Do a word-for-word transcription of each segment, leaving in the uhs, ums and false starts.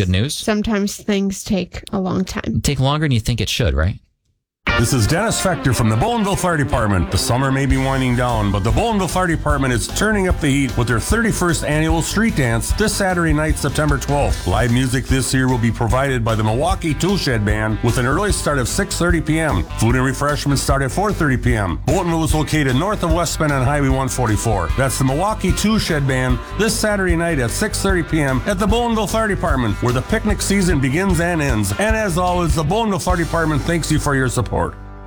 good news. Sometimes things take a long time. Take longer than you think it should, right? This is Dennis Fector from the Bowenville Fire Department. The summer may be winding down, but the Bowenville Fire Department is turning up the heat with their thirty-first annual street dance this Saturday night, September twelfth. Live music this year will be provided by the Milwaukee Tool Shed Band with an early start of six thirty p.m. Food and refreshments start at four thirty p.m. Bowenville is located north of West Bend on Highway one forty-four. That's the Milwaukee Tool Shed Band this Saturday night at six thirty p.m. at the Bowenville Fire Department, where the picnic season begins and ends. And as always, the Bowenville Fire Department thanks you for your support.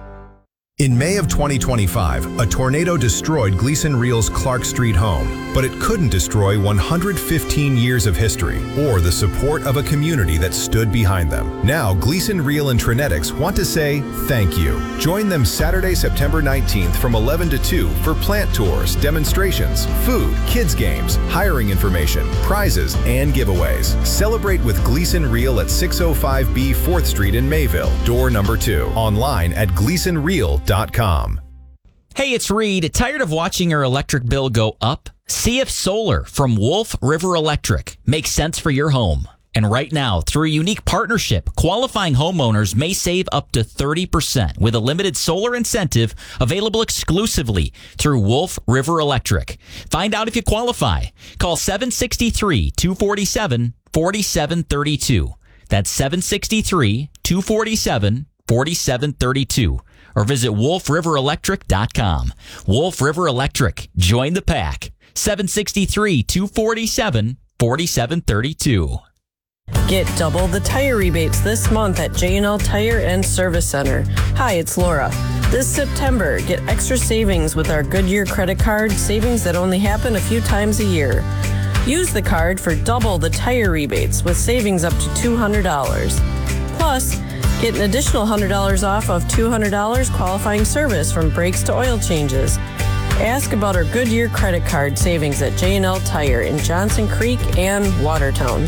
In May of twenty twenty-five, a tornado destroyed Gleason Reel's Clark Street home, but it couldn't destroy one hundred fifteen years of history or the support of a community that stood behind them. Now, Gleason Reel and Trinetics want to say thank you. Join them Saturday, September nineteenth from eleven to two for plant tours, demonstrations, food, kids games, hiring information, prizes, and giveaways. Celebrate with Gleason Reel at six oh five B fourth Street in Mayville, door number two. Online at gleason reel dot com. Hey, it's Reed. Tired of watching your electric bill go up? See if solar from Wolf River Electric makes sense for your home. And right now, through a unique partnership, qualifying homeowners may save up to thirty percent with a limited solar incentive available exclusively through Wolf River Electric. Find out if you qualify. Call seven six three, two four seven, four seven three two. That's seven six three, two four seven, four seven three two. Or visit wolf river electric dot com. Wolf River Electric. Join the pack. seven six three, two four seven, four seven three two. Get double the tire rebates this month at J and L Tire and Service Center. Hi, it's Laura. This September, get extra savings with our Goodyear credit card, savings that only happen a few times a year. Use the card for double the tire rebates with savings up to two hundred dollars. Plus, get an additional one hundred dollars off of two hundred dollars qualifying service from brakes to oil changes. Ask about our Goodyear credit card savings at J and L Tire in Johnson Creek and Watertown.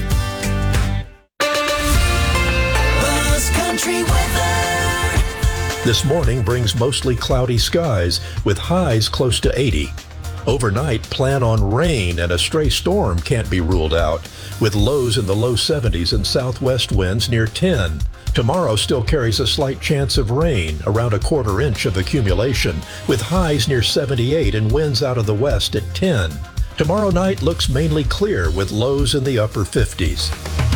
Buzz Country weather. This morning brings mostly cloudy skies with highs close to eighty. Overnight, plan on rain and a stray storm can't be ruled out, with lows in the low seventies and southwest winds near ten. Tomorrow still carries a slight chance of rain, around a quarter inch of accumulation, with highs near seventy-eight and winds out of the west at ten. Tomorrow night looks mainly clear with lows in the upper fifties.